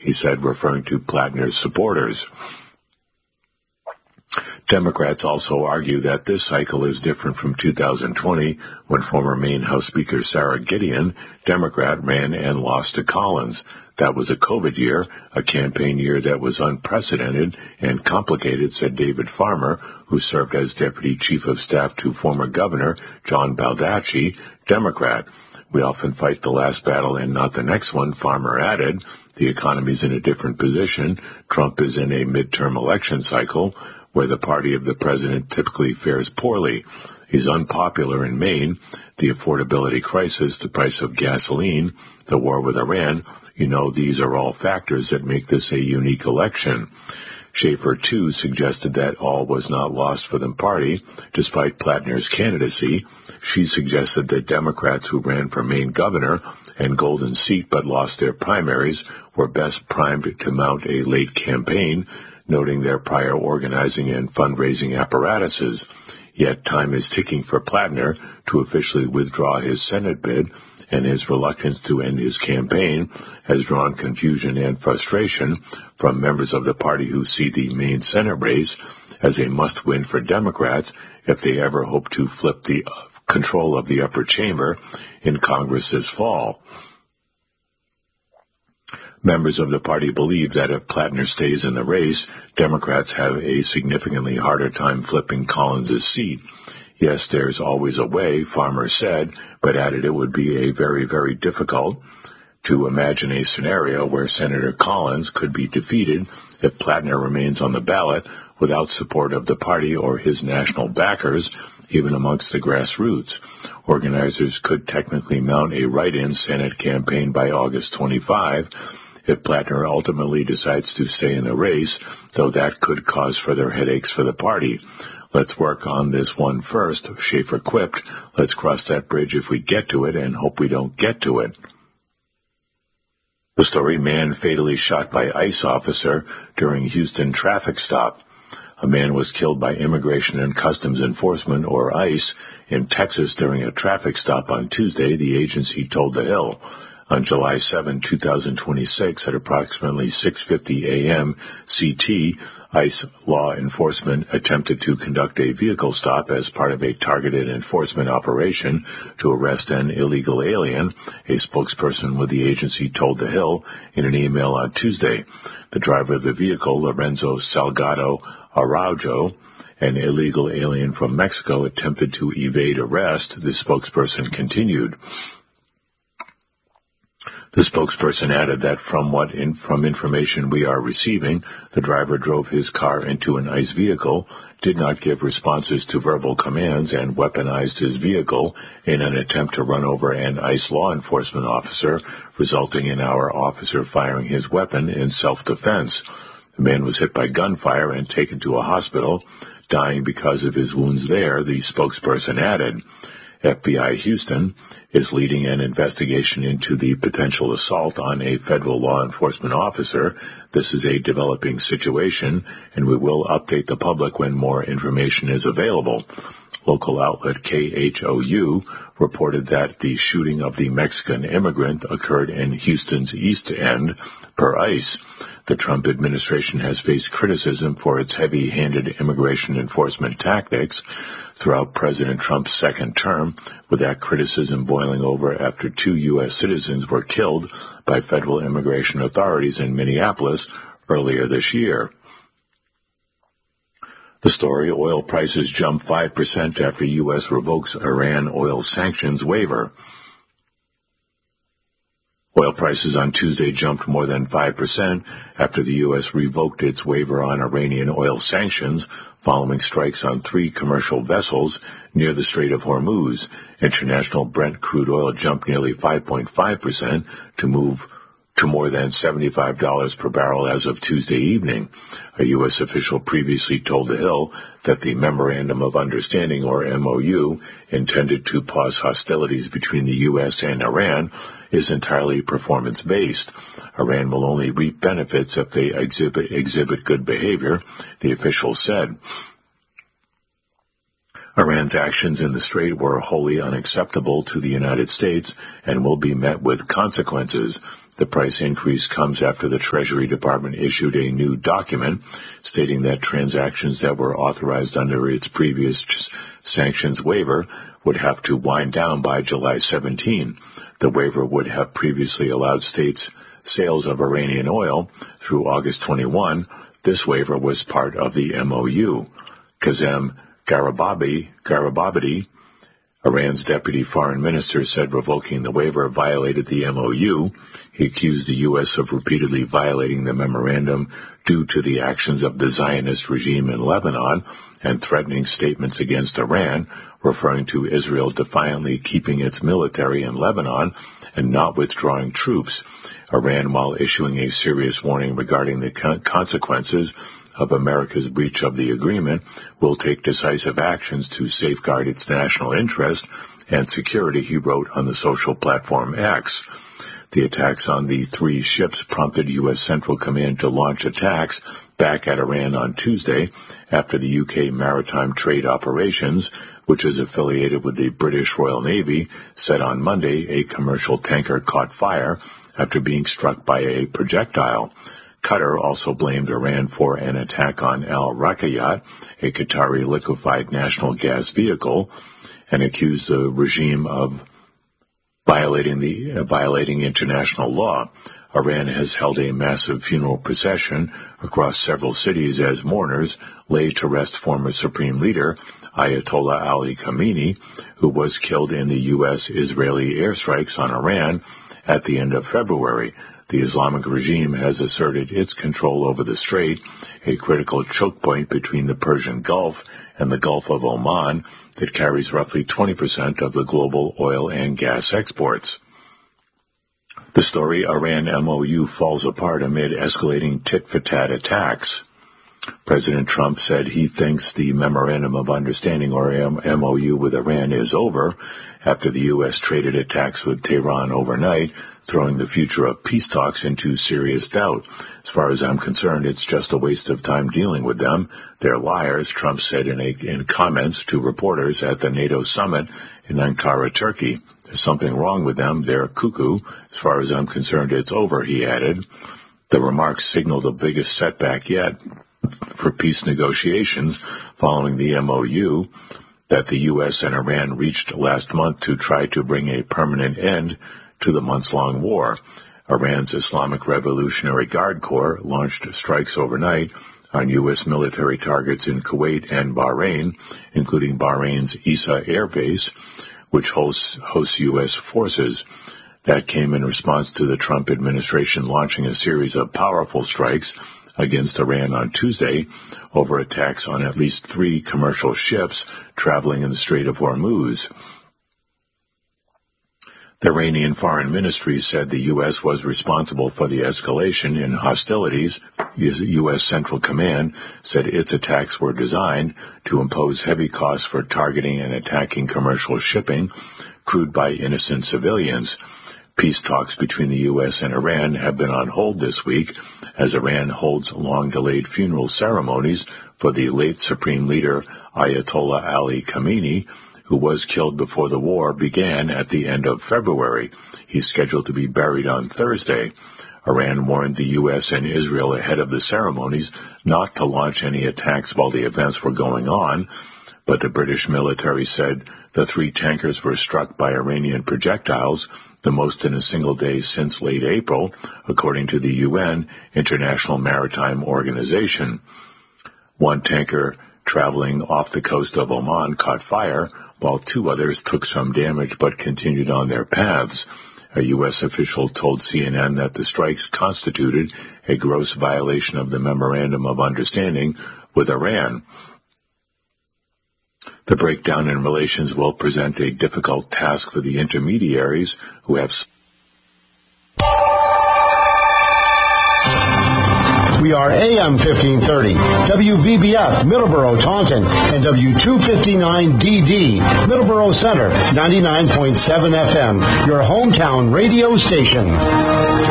he said, referring to Plattner's supporters. Democrats also argue that this cycle is different from 2020, when former Maine House Speaker Sarah Gideon, Democrat, ran and lost to Collins. That was a COVID year, a campaign year that was unprecedented and complicated, said David Farmer, who served as Deputy Chief of Staff to former Governor John Baldacci, Democrat. We often fight the last battle and not the next one, Farmer added. The economy's in a different position. Trump is in a midterm election cycle, where the party of the president typically fares poorly. He's unpopular in Maine. The affordability crisis, the price of gasoline, the war with Iran, these are all factors that make this a unique election. Schaefer, too, suggested that all was not lost for the party, despite Plattner's candidacy. She suggested that Democrats who ran for Maine governor and golden seat but lost their primaries were best primed to mount a late campaign, noting their prior organizing and fundraising apparatuses. Yet time is ticking for Plattner to officially withdraw his Senate bid, and his reluctance to end his campaign has drawn confusion and frustration from members of the party who see the Maine Senate race as a must-win for Democrats if they ever hope to flip the control of the upper chamber in Congress this fall. Members of the party believe that if Plattner stays in the race, Democrats have a significantly harder time flipping Collins' seat. Yes, there's always a way, Farmer said, but added it would be a very, very difficult to imagine a scenario where Senator Collins could be defeated if Plattner remains on the ballot without support of the party or his national backers, even amongst the grassroots. Organizers could technically mount a write-in Senate campaign by August 25 if Plattner ultimately decides to stay in the race, though that could cause further headaches for the party. Let's work on this one first, Schaefer quipped. Let's cross that bridge if we get to it and hope we don't get to it. The story: man fatally shot by ICE officer during Houston traffic stop. A man was killed by Immigration and Customs Enforcement, or ICE, in Texas during a traffic stop on Tuesday, the agency told The Hill. On July 7, 2026, at approximately 6:50 a.m. CT, ICE law enforcement attempted to conduct a vehicle stop as part of a targeted enforcement operation to arrest an illegal alien, a spokesperson with the agency told The Hill in an email on Tuesday. The driver of the vehicle, Lorenzo Salgado Araujo, an illegal alien from Mexico, attempted to evade arrest, the spokesperson continued. The spokesperson added that from information we are receiving, the driver drove his car into an ICE vehicle, did not give responses to verbal commands, and weaponized his vehicle in an attempt to run over an ICE law enforcement officer, resulting in our officer firing his weapon in self-defense. The man was hit by gunfire and taken to a hospital, dying because of his wounds there, the spokesperson added. FBI Houston is leading an investigation into the potential assault on a federal law enforcement officer. This is a developing situation, and we will update the public when more information is available. Local outlet KHOU reported that the shooting of the Mexican immigrant occurred in Houston's East End, per ICE. The Trump administration has faced criticism for its heavy-handed immigration enforcement tactics throughout President Trump's second term, with that criticism boiling over after 2 U.S. citizens were killed by federal immigration authorities in Minneapolis earlier this year. The story: oil prices jump 5% after U.S. revokes Iran oil sanctions waiver. Oil prices on Tuesday jumped more than 5% after the U.S. revoked its waiver on Iranian oil sanctions following strikes on 3 commercial vessels near the Strait of Hormuz. International Brent crude oil jumped nearly 5.5% to move to more than $75 per barrel as of Tuesday evening. A U.S. official previously told The Hill that the Memorandum of Understanding, or MOU, intended to pause hostilities between the U.S. and Iran, is entirely performance-based. Iran will only reap benefits if they exhibit good behavior, the official said. Iran's actions in the Strait were wholly unacceptable to the United States and will be met with consequences. The price increase comes after the Treasury Department issued a new document stating that transactions that were authorized under its previous sanctions waiver would have to wind down by July 17. The waiver would have previously allowed states sales of Iranian oil through August 21. This waiver was part of the MOU. Kazem Garibabadi, Iran's deputy foreign minister, said revoking the waiver violated the MOU. He accused the U.S. of repeatedly violating the memorandum due to the actions of the Zionist regime in Lebanon and threatening statements against Iran, referring to Israel defiantly keeping its military in Lebanon and not withdrawing troops. Iran, while issuing a serious warning regarding the consequences of America's breach of the agreement, will take decisive actions to safeguard its national interest and security, he wrote on the social platform X. The attacks on the 3 ships prompted U.S. Central Command to launch attacks back at Iran on Tuesday after the UK Maritime Trade Operations, which is affiliated with the British Royal Navy, said on Monday a commercial tanker caught fire after being struck by a projectile. Qatar also blamed Iran for an attack on Al Rakayat, a Qatari liquefied natural gas vehicle, and accused the regime of violating international law. Iran has held a massive funeral procession across several cities as mourners lay to rest former Supreme Leader Ayatollah Ali Khamenei, who was killed in the U.S.-Israeli airstrikes on Iran at the end of February. The Islamic regime has asserted its control over the Strait, a critical choke point between the Persian Gulf and the Gulf of Oman that carries roughly 20% of the global oil and gas exports. The story Iran MOU falls apart amid escalating tit-for-tat attacks. President Trump said he thinks the Memorandum of Understanding, or MOU, with Iran is over after the U.S. traded attacks with Tehran overnight, throwing the future of peace talks into serious doubt. As far as I'm concerned, it's just a waste of time dealing with them. They're liars, Trump said in comments to reporters at the NATO summit in Ankara, Turkey. There's something wrong with them. They're cuckoo. As far as I'm concerned, it's over, he added. The remarks signal the biggest setback yet for peace negotiations following the MOU that the U.S. and Iran reached last month to try to bring a permanent end to the months-long war. Iran's Islamic Revolutionary Guard Corps launched strikes overnight on U.S. military targets in Kuwait and Bahrain, including Bahrain's Issa Air Base, which hosts U.S. forces. That came in response to the Trump administration launching a series of powerful strikes against Iran on Tuesday over attacks on at least 3 commercial ships traveling in the Strait of Hormuz. The Iranian Foreign Ministry said the U.S. was responsible for the escalation in hostilities. U.S. Central Command said its attacks were designed to impose heavy costs for targeting and attacking commercial shipping crewed by innocent civilians. Peace talks between the U.S. and Iran have been on hold this week as Iran holds long-delayed funeral ceremonies for the late Supreme Leader Ayatollah Ali Khamenei, who was killed before the war began at the end of February. He's scheduled to be buried on Thursday. Iran warned the U.S. and Israel ahead of the ceremonies not to launch any attacks while the events were going on, but the British military said the 3 tankers were struck by Iranian projectiles, the most in a single day since late April, according to the UN International Maritime Organization. 1 tanker traveling off the coast of Oman caught fire, while 2 others took some damage but continued on their paths. A U.S. official told CNN that the strikes constituted a gross violation of the Memorandum of Understanding with Iran. The breakdown in relations will present a difficult task for the intermediaries who have... We are AM 1530, WVBF, Middleborough, Taunton, and W259DD, Middleborough Center, 99.7 FM, your hometown radio station.